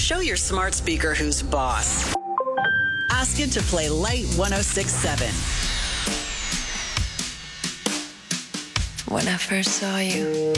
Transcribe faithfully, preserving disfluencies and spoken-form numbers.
Show your smart speaker who's boss. Ask it to play Light one oh six point seven. When I first saw you,